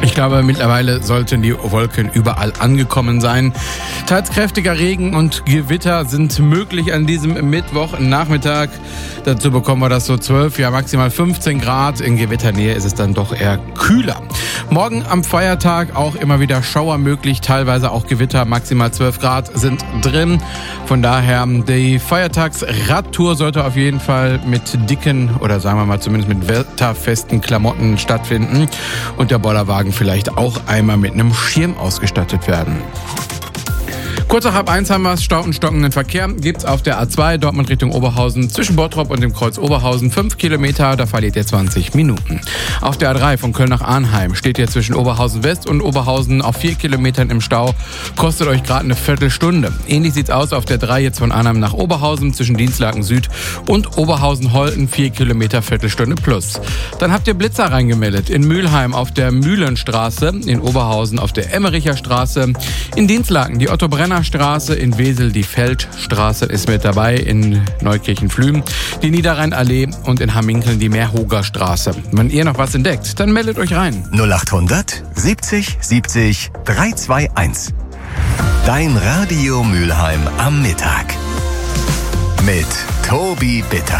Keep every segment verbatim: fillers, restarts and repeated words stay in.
Ich glaube, mittlerweile sollten die Wolken überall angekommen sein. Teils kräftiger Regen und Gewitter sind möglich an diesem Mittwochnachmittag. Dazu bekommen wir das so zwölf, ja maximal fünfzehn Grad. In Gewitternähe ist es dann doch eher kühler. Morgen am Feiertag auch immer wieder Schauer möglich, teilweise auch Gewitter. Maximal zwölf Grad sind drin. Von daher, die Feiertagsradtour sollte auf jeden Fall mit dicken oder sagen wir mal zumindest mit wetterfesten Klamotten stattfinden. Und der Bollerwagen vielleicht auch einmal mit einem Schirm ausgestattet werden. Kurz nach halb eins haben wir es, Stau und stockenden Verkehr gibt's auf der A zwei Dortmund Richtung Oberhausen zwischen Bottrop und dem Kreuz Oberhausen fünf Kilometer, da verliert ihr zwanzig Minuten. Auf der A drei von Köln nach Arnheim steht ihr zwischen Oberhausen West und Oberhausen auf vier Kilometern im Stau, kostet euch gerade eine Viertelstunde. Ähnlich sieht's aus auf der drei jetzt von Arnheim nach Oberhausen zwischen Dienstlaken Süd und Oberhausen-Holten vier Kilometer, Viertelstunde plus. Dann habt ihr Blitzer reingemeldet in Mülheim auf der Mühlenstraße, in Oberhausen auf der Emmericher Straße, in Dienstlaken die Otto-Brenner Straße, in Wesel die Feldstraße ist mit dabei, in Neukirchen-Flühen die Niederrheinallee und in Hamminkeln die Meerhoger Straße. Wenn ihr noch was entdeckt, dann meldet euch rein. null acht hundert siebzig siebzig dreihundertzweiundzwanzig. Dein Radio Mülheim am Mittag. Mit Tobi Bitter.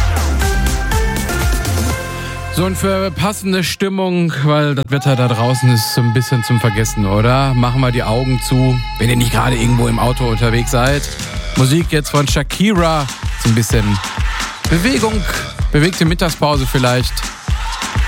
So, und für passende Stimmung, weil das Wetter da draußen ist so ein bisschen zum Vergessen, oder? Machen wir die Augen zu, wenn ihr nicht gerade irgendwo im Auto unterwegs seid. Musik jetzt von Shakira, so ein bisschen Bewegung, bewegte Mittagspause vielleicht.